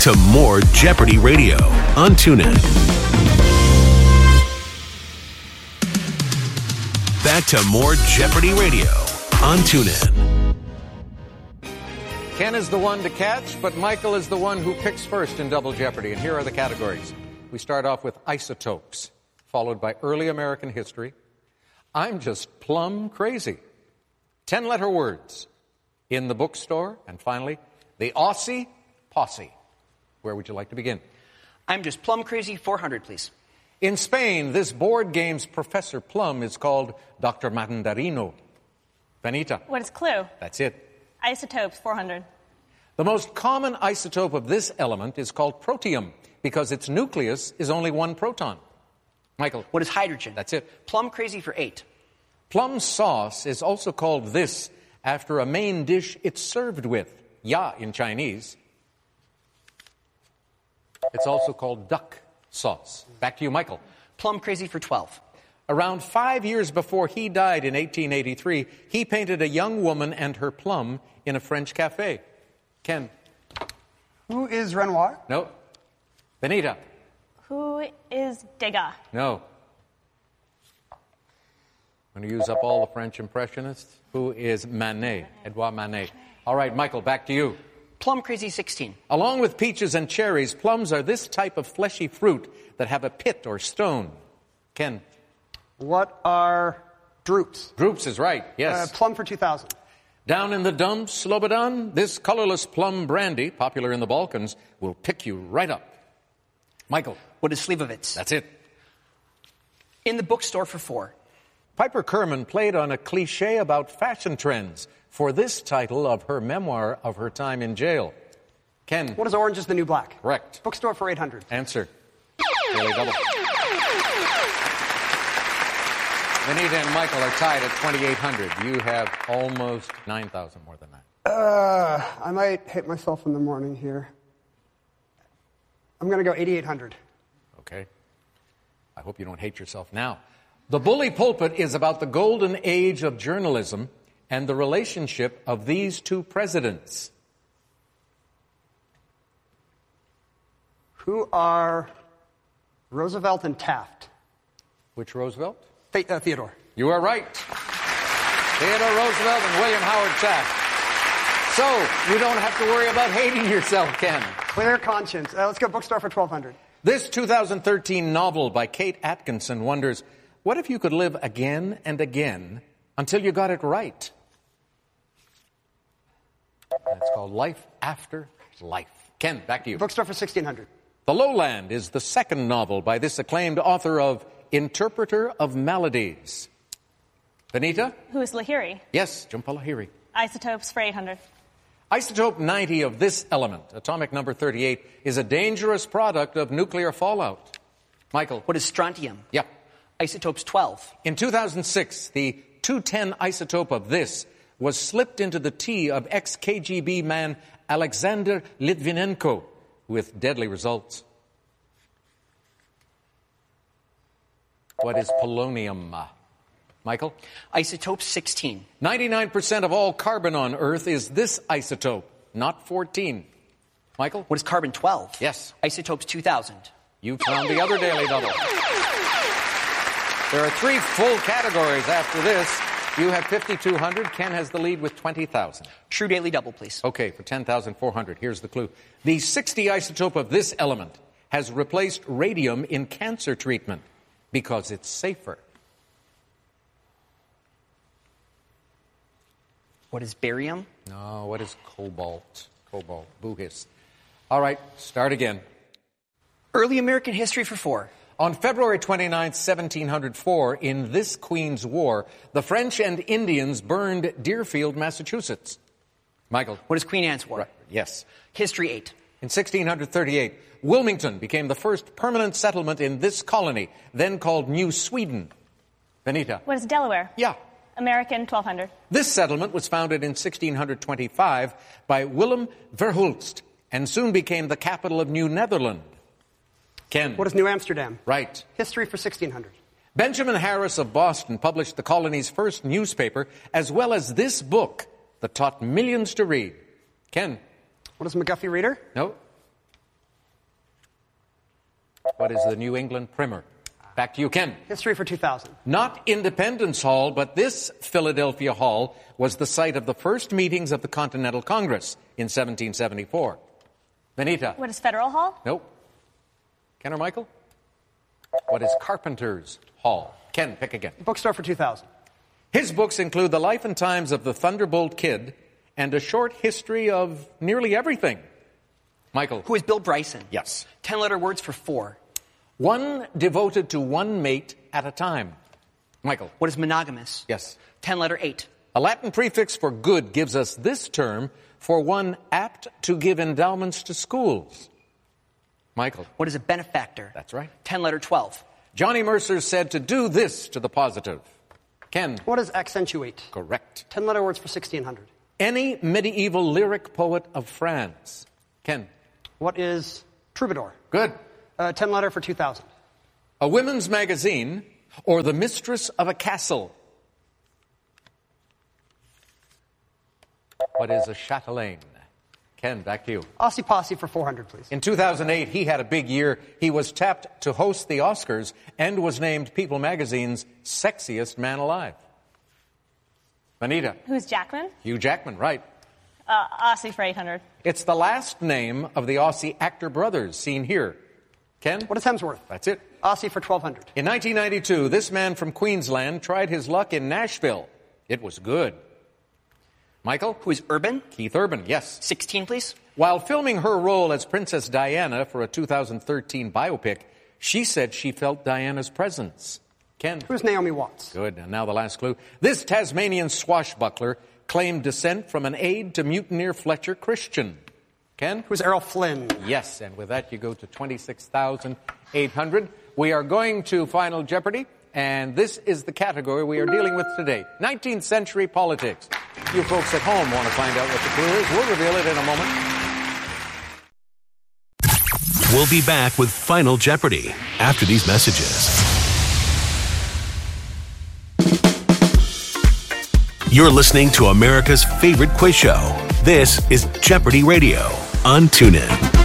to more Jeopardy Radio on TuneIn. Back to more Jeopardy Radio on TuneIn. Ken is the one to catch, but Michael is the one who picks first in Double Jeopardy. And here are the categories. We start off with isotopes, followed by early American history. I'm just plumb crazy. 10-letter words. In the bookstore. And finally, the Aussie Posse. Where would you like to begin? I'm just plumb crazy. 400, please. In Spain, this board game's Professor Plum is called Dr. Mandarino. Benita. What is clue? That's it. Isotopes, 400. The most common isotope of this element is called protium because its nucleus is only one proton. Michael. What is hydrogen? That's it. Plum crazy for 8. Plum sauce is also called this after a main dish it's served with. Ya in Chinese. It's also called duck sauce. Back to you, Michael. Plum crazy for 12. Around 5 years before he died in 1883, he painted a young woman and her plum in a French cafe. Ken. Who is Renoir? No. Benita. Who is Degas? No. I'm going to use up all the French impressionists. Who is Manet? Edouard Manet. All right, Michael, back to you. Plum crazy 16. Along with peaches and cherries, plums are this type of fleshy fruit that have a pit or stone. Ken. What are drupes? Drupes is right, yes. Plum for 2,000. Down in the dumps, Slobodan, this colorless plum brandy, popular in the Balkans, will pick you right up. Michael. What is Slivovitz? That's it. In the bookstore for 4. Piper Kerman played on a cliche about fashion trends for this title of her memoir of her time in jail. Ken. What is Orange is the New Black? Correct. Bookstore for 800. Answer. Daily Double. Benita and Michael are tied at 2,800. You have almost 9,000 more than that. I might hit myself in the morning here. I'm going to go 8,800. Okay. I hope you don't hate yourself now. The Bully Pulpit is about the golden age of journalism and the relationship of these two presidents. Who are Roosevelt and Taft? Which Roosevelt? Theodore. You are right. Theodore Roosevelt and William Howard Taft. So, you don't have to worry about hating yourself, Ken. Clear conscience. Let's go bookstore for 1,200. This 2013 novel by Kate Atkinson wonders, what if you could live again and again until you got it right? And it's called Life After Life. Ken, back to you. Bookstore for 1,600. The Lowland is the second novel by this acclaimed author of Interpreter of Maladies. Benita? Who is Lahiri? Yes, Jhumpa Lahiri. Isotopes for 800. Isotope 90 of this element, atomic number 38, is a dangerous product of nuclear fallout. Michael? What is strontium? Yep. Isotopes 12. In 2006, the 210 isotope of this was slipped into the tea of ex-KGB man Alexander Litvinenko with deadly results. What is polonium? Michael? Isotope 16. 99% of all carbon on Earth is this isotope, not 14. Michael? What is carbon 12? Yes. Isotopes 2000. You found the other Daily Double. There are 3 full categories after this. You have 5,200. Ken has the lead with 20,000. True Daily Double, please. Okay, for 10,400. Here's the clue. The 60 isotope of this element has replaced radium in cancer treatment because it's safer. What is barium? No, what is cobalt? Cobalt, boohis. All right, start again. Early American history for 4. On February 29, 1704, in this Queen's War, the French and Indians burned Deerfield, Massachusetts. Michael. What is Queen Anne's War? Right. Yes. History 8. In 1638, Wilmington became the first permanent settlement in this colony, then called New Sweden. Benita. What is Delaware? Yeah. American, 1,200. This settlement was founded in 1625 by Willem Verhulst and soon became the capital of New Netherland. Ken. What is New Amsterdam? Right. History for 1,600. Benjamin Harris of Boston published the colony's first newspaper, as well as this book that taught millions to read. Ken. What is McGuffey Reader? No. What is the New England Primer? Back to you, Ken. History for 2000. Not Independence Hall, but this Philadelphia Hall was the site of the first meetings of the Continental Congress in 1774. Benita. What is Federal Hall? Nope. Ken or Michael? What is Carpenter's Hall? Ken, pick again. Bookstore for 2000. His books include The Life and Times of the Thunderbolt Kid and a short history of nearly everything. Michael. Who is Bill Bryson? Yes. 10-letter words for 4. One devoted to one mate at a time. Michael. What is monogamous? Yes. 10-letter 8. A Latin prefix for good gives us this term for one apt to give endowments to schools. Michael. What is a benefactor? That's right. 10-letter 12. Johnny Mercer said to do this to the positive. Ken. What is accentuate? Correct. 10-letter words for 1600. Any medieval lyric poet of France. Ken. What is troubadour? Good. 10-letter for 2000. A women's magazine or the mistress of a castle. What is a chatelaine? Ken, back to you. Aussie Posse for 400, please. In 2008, he had a big year. He was tapped to host the Oscars and was named People Magazine's sexiest man alive. Benita. Who's Jackman? Hugh Jackman, right. Aussie for 800. It's the last name of the Aussie actor brothers seen here. Ken? What is Hemsworth? That's it. Aussie for 1200. In 1992, this man from Queensland tried his luck in Nashville. It was good. Michael? Who is Urban? Keith Urban, yes. 16, please. While filming her role as Princess Diana for a 2013 biopic, she said she felt Diana's presence. Ken? Who's Naomi Watts? Good. And now the last clue. This Tasmanian swashbuckler claimed descent from an aide to mutineer Fletcher Christian. Ken? Who's Errol Flynn? Yes, and with that you go to 26,800. We are going to Final Jeopardy, and this is the category we are dealing with today. 19th century politics. You folks at home want to find out what the clue is. We'll reveal it in a moment. We'll be back with Final Jeopardy after these messages. You're listening to America's favorite quiz show. This is Jeopardy Radio on TuneIn.